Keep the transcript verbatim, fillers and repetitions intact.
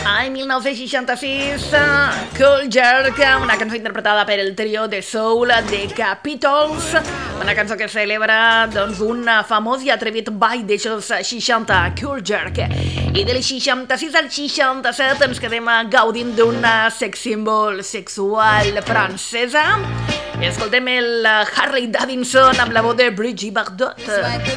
Any mil nou-cents seixanta-sis, Cool Jerk, una cançó interpretada per el trio de soul de Capitols, una cançó que celebra doncs, un famós i atrevit ball d'aixòs seixanta, Cool Jerk. I del seixanta-sis al seixanta-set ens quedem gaudint d'una sex symbol sexual francesa. I escoltem el Harley Davidson amb la veu de Brigitte Bardot.